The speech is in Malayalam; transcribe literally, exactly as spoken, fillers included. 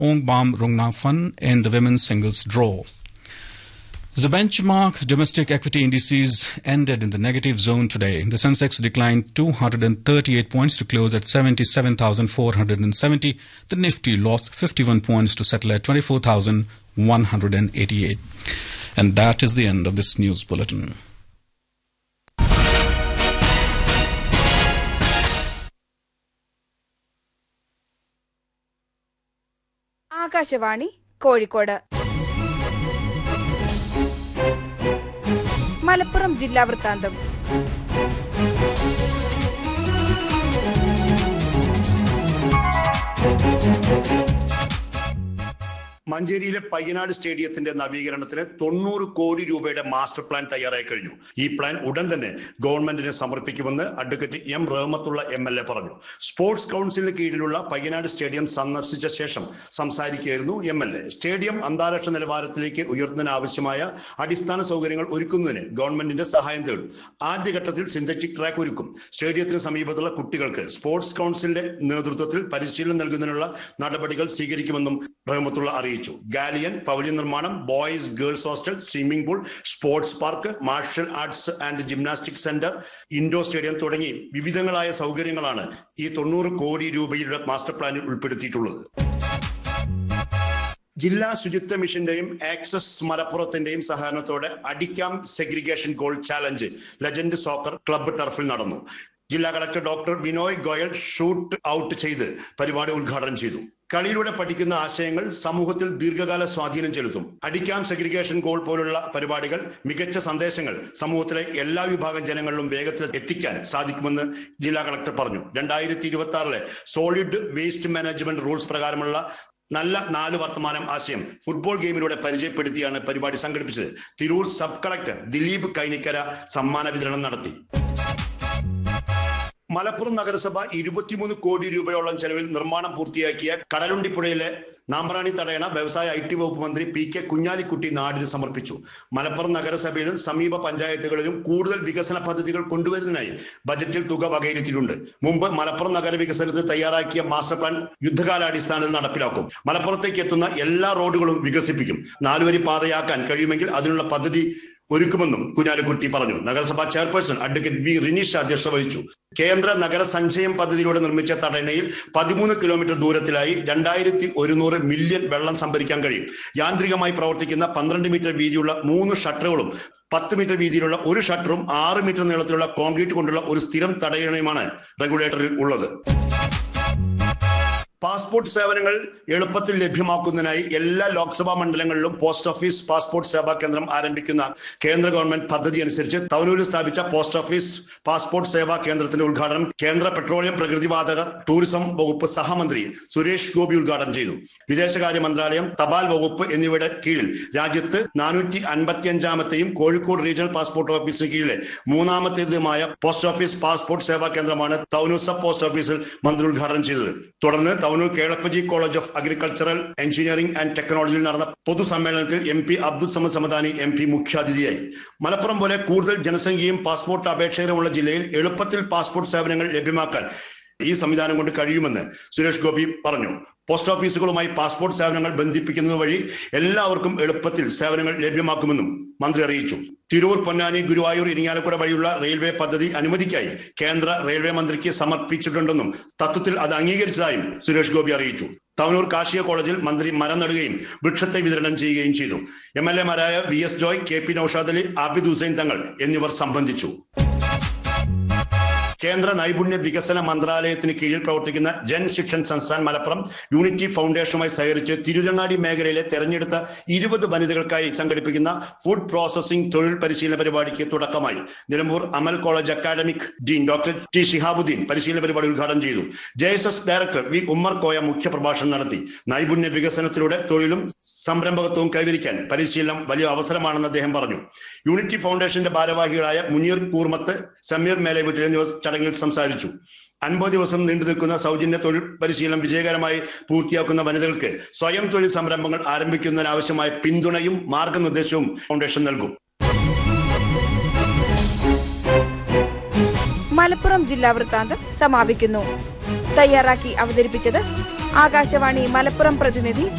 Ong Bam Rungna Fun in the women's singles draw. The benchmark domestic equity indices ended in the negative zone today. The Sensex declined two hundred thirty-eight points to close at seventy-seven thousand four hundred seventy. The Nifty lost fifty-one points to settle at twenty-four thousand one hundred eighty-eight. And that is the end of this news bulletin. Akashvani Kozhikode. Malappuram ജില്ലാ വൃത്താന്തം. മഞ്ചേരിയിലെ പയ്യനാട് സ്റ്റേഡിയത്തിന്റെ നവീകരണത്തിന് തൊണ്ണൂറ് കോടി രൂപയുടെ മാസ്റ്റർ പ്ലാൻ തയ്യാറായി കഴിഞ്ഞു. ഈ പ്ലാൻ ഉടൻ തന്നെ ഗവൺമെന്റിന് സമർപ്പിക്കുമെന്ന് advocate M Rahmatullah M L A പറഞ്ഞു. സ്പോർട്സ് കൗൺസിലിന് കീഴിലുള്ള പയ്യനാട് സ്റ്റേഡിയം സന്ദർശിച്ച ശേഷം സംസാരിക്കുകയായിരുന്നു എം എൽ എ. സ്റ്റേഡിയം അന്താരാഷ്ട്ര നിലവാരത്തിലേക്ക് ഉയർത്തുന്നതിനാവശ്യമായ അടിസ്ഥാന സൗകര്യങ്ങൾ ഒരുക്കുന്നതിന് ഗവൺമെന്റിന്റെ സഹായം തേടും. ആദ്യഘട്ടത്തിൽ സിന്തറ്റിക് ട്രാക്ക് ഒരുക്കും. സ്റ്റേഡിയത്തിന് സമീപത്തുള്ള കുട്ടികൾക്ക് സ്പോർട്സ് കൗൺസിലിന്റെ നേതൃത്വത്തിൽ പരിശീലനം നൽകുന്നതിനുള്ള നടപടികൾ സ്വീകരിക്കുമെന്നും റഹ്മത്തുള്ള അറിയിച്ചു. ഗാലിയൻ, പവലിയൻ നിർമ്മാണം, boys girls hostel, swimming pool, sports park, martial arts and gymnastic centre, indoor stadium തുടങ്ങി വിവിധങ്ങളായ സൗകര്യങ്ങളാണ് ഈ തൊണ്ണൂറ് കോടി രൂപയുടെ മാസ്റ്റർ പ്ലാനിൽ ഉൾപ്പെടുത്തിയിട്ടുള്ളത്. ജില്ലാ ശുചിത്വ മിഷന്റെയും ആക്സസ് മലപ്പുറത്തിന്റെയും സഹകരണത്തോടെ അടിക്കാം segregation goal challenge legend soccer club ടർഫിൽ നടന്നു. ജില്ലാ collector doctor Vinoy Goyal shoot out ചെയ്ത് പരിപാടി ഉദ്ഘാടനം ചെയ്തു. കളിയിലൂടെ പഠിക്കുന്ന ആശയങ്ങൾ സമൂഹത്തിൽ ദീർഘകാല സ്വാധീനം ചെലുത്തും. അടിക്കാം സെഗ്രിഗേഷൻ ഗോൾ പോലുള്ള പരിപാടികൾ മികച്ച സന്ദേശങ്ങൾ സമൂഹത്തിലെ എല്ലാ വിഭാഗം ജനങ്ങളിലും വേഗത്തിൽ എത്തിക്കാൻ സാധിക്കുമെന്ന് ജില്ലാ കളക്ടർ പറഞ്ഞു. രണ്ടായിരത്തി ഇരുപത്തി ആറിലെ സോളിഡ് വേസ്റ്റ് മാനേജ്മെന്റ് റൂൾസ് പ്രകാരമുള്ള നല്ല നാല് വർത്തമാനം ആശയം ഫുട്ബോൾ ഗെയിമിലൂടെ പരിചയപ്പെടുത്തിയാണ് പരിപാടി സംഘടിപ്പിച്ചത്. തിരൂർ സബ് കളക്ടർ ദിലീപ് കൈനിക്കര സമ്മാന വിതരണം നടത്തി. മലപ്പുറം നഗരസഭ ഇരുപത്തിമൂന്ന് കോടി രൂപയോളം ചെലവിൽ നിർമ്മാണം പൂർത്തിയാക്കിയ കടലുണ്ടിപ്പുഴയിലെ നാമ്പ്രാണി തടയണ വ്യവസായ ഐ ടി വകുപ്പ് മന്ത്രി പി കെ കുഞ്ഞാലിക്കുട്ടി നാടിന് സമർപ്പിച്ചു. മലപ്പുറം നഗരസഭയിലും സമീപ പഞ്ചായത്തുകളിലും കൂടുതൽ വികസന പദ്ധതികൾ കൊണ്ടുവരുന്നതിനായി ബജറ്റിൽ തുക വകയിരുത്തിയിട്ടുണ്ട്. മുമ്പ് മലപ്പുറം നഗര വികസനത്തിന് തയ്യാറാക്കിയ മാസ്റ്റർ പ്ലാൻ യുദ്ധകാലാടിസ്ഥാനത്തിൽ നടപ്പിലാക്കും. മലപ്പുറത്തേക്ക് എത്തുന്ന എല്ലാ റോഡുകളും വികസിപ്പിക്കും. നാലുവരി പാതയാക്കാൻ കഴിയുമെങ്കിൽ അതിനുള്ള പദ്ധതി ഒരുക്കുമെന്നും കുഞ്ഞാലിക്കുട്ടി പറഞ്ഞു. നഗരസഭാ ചെയർപേഴ്സൺ അഡ്വക്കേറ്റ് വി റിനീഷ് അധ്യക്ഷത വഹിച്ചു. കേന്ദ്ര നഗര സഞ്ചയം പദ്ധതിയിലൂടെ നിർമ്മിച്ച തടയണയിൽ പതിമൂന്ന് കിലോമീറ്റർ ദൂരത്തിലായി രണ്ടായിരത്തി ഒരുന്നൂറ് മില്യൺ വെള്ളം സംഭരിക്കാൻ കഴിയും. യാന്ത്രികമായി പ്രവർത്തിക്കുന്ന പന്ത്രണ്ട് മീറ്റർ വീതിയുള്ള മൂന്ന് ഷട്ടറുകളും പത്ത് മീറ്റർ വീതിയിലുള്ള ഒരു ഷട്ടറും ആറ് മീറ്റർ നീളത്തിലുള്ള കോൺക്രീറ്റ് കൊണ്ടുള്ള ഒരു സ്ഥിരം തടയണയുമാണ് റെഗുലേറ്ററിൽ ഉള്ളത്. പാസ്പോർട്ട് സേവനങ്ങൾ എളുപ്പത്തിൽ ലഭ്യമാക്കുന്നതിനായി എല്ലാ ലോക്സഭാ മണ്ഡലങ്ങളിലും പോസ്റ്റ് ഓഫീസ് പാസ്പോർട്ട് സേവാ കേന്ദ്രം ആരംഭിക്കുന്ന കേന്ദ്ര ഗവൺമെന്റ് പദ്ധതി അനുസരിച്ച് തവനൂരിൽ സ്ഥാപിച്ച പോസ്റ്റ് ഓഫീസ് പാസ്പോർട്ട് സേവാ കേന്ദ്രത്തിന്റെ ഉദ്ഘാടനം കേന്ദ്ര പെട്രോളിയം, പ്രകൃതിവാതക, ടൂറിസം വകുപ്പ് സഹമന്ത്രി സുരേഷ് ഗോപി ഉദ്ഘാടനം ചെയ്തു. വിദേശകാര്യ മന്ത്രാലയം, തപാൽ വകുപ്പ് എന്നിവയുടെ കീഴിൽ രാജ്യത്ത് നാനൂറ്റി അൻപത്തി അഞ്ചാമത്തെയും കോഴിക്കോട് റീജിയണൽ പാസ്പോർട്ട് ഓഫീസിന് കീഴിലെ മൂന്നാമത്തേതുമായ പോസ്റ്റ് ഓഫീസ് പാസ്പോർട്ട് സേവാ കേന്ദ്രമാണ് തവനൂർ സബ് പോസ്റ്റ് ഓഫീസിൽ മന്ത്രി ഉദ്ഘാടനം ചെയ്തത്. തുടർന്ന് Thavanur Kelappaji college of agricultural engineering and ടെക്നോളജിയിൽ നടന്ന പൊതുസമ്മേളനത്തിൽ M P Abdul Samad Samadani M P മുഖ്യാതിഥിയായി. മലപ്പുറം പോലെ കൂടുതൽ ജനസംഖ്യയും പാസ്പോർട്ട് അപേക്ഷകരുമുള്ള ജില്ലയിൽ എളുപ്പത്തിൽ പാസ്പോർട്ട് സേവനങ്ങൾ ലഭ്യമാക്കാൻ ഈ സംവിധാനം കൊണ്ട് കഴിയുമെന്ന് സുരേഷ് ഗോപി പറഞ്ഞു. പോസ്റ്റ് ഓഫീസുകളുമായി പാസ്പോർട്ട് സേവനങ്ങൾ ബന്ധിപ്പിക്കുന്നത് വഴി എല്ലാവർക്കും എളുപ്പത്തിൽ സേവനങ്ങൾ ലഭ്യമാക്കുമെന്നും മന്ത്രി അറിയിച്ചു. തിരൂർ, പൊന്നാനി, ഗുരുവായൂർ, ഇരിങ്ങാലക്കുട വഴിയുള്ള റെയിൽവേ പദ്ധതി അനുമതിക്കായി കേന്ദ്ര റെയിൽവേ മന്ത്രിക്ക് സമർപ്പിച്ചിട്ടുണ്ടെന്നും തത്വത്തിൽ അത് അംഗീകരിച്ചതായും സുരേഷ് ഗോപി അറിയിച്ചു. തവനൂർ കാർഷിക കോളേജിൽ മന്ത്രി മരം നടുകയും വൃക്ഷത്തെ വിതരണം ചെയ്യുകയും ചെയ്തു. M L എമാരായ V S Joy, K P Naushad Ali, Abid Hussain Thangal എന്നിവർ സംബന്ധിച്ചു. കേന്ദ്ര നൈപുണ്യ വികസന മന്ത്രാലയത്തിന് കീഴിൽ പ്രവർത്തിക്കുന്ന ജൻ ശിക്ഷൻ സംസ്ഥാൻ മലപ്പുറം യൂണിറ്റി ഫൗണ്ടേഷനുമായി സഹകരിച്ച് തിരുരങ്ങാടി മേഖലയിലെ തെരഞ്ഞെടുത്ത ഇരുപത് വനിതകൾക്കായി സംഘടിപ്പിക്കുന്ന ഫുഡ് പ്രോസസിംഗ് തൊഴിൽ പരിശീലന പരിപാടിക്ക് തുടക്കമായി. നിലമ്പൂർ അമൽ college academic dean doctor T Shihabuddin പരിശീലന പരിപാടി ഉദ്ഘാടനം ചെയ്തു. J S S director V Ummer Koya മുഖ്യപ്രഭാഷണം നടത്തി. നൈപുണ്യ വികസനത്തിലൂടെ തൊഴിലും സംരംഭകത്വവും കൈവരിക്കാൻ പരിശീലനം വലിയ അവസരമാണെന്ന് അദ്ദേഹം പറഞ്ഞു. യൂണിറ്റി ഫൗണ്ടേഷന്റെ ഭാരവാഹികളായ മുനീർ കൂർമത്ത്, സമീർ മേലേവീട്ടിൽ എന്നിവർ ചടങ്ങിൽ സംസാരിച്ചു. അൻപത് ദിവസം നീണ്ടു നിൽക്കുന്ന സൗജന്യ തൊഴിൽ പരിശീലനം വിജയകരമായി പൂർത്തിയാക്കുന്ന വനിതകൾക്ക് സ്വയം തൊഴിൽ സംരംഭങ്ങൾ ആരംഭിക്കുന്നതിനാവശ്യമായ പിന്തുണയും മാർഗനിർദ്ദേശവും ഫൗണ്ടേഷൻ നൽകും. മലപ്പുറം ജില്ലാ വൃത്താന്തം സമാപിക്കുന്നു. തയ്യാറാക്കി അവതരിപ്പിച്ചത് ആകാശവാണി മലപ്പുറം പ്രതിനിധി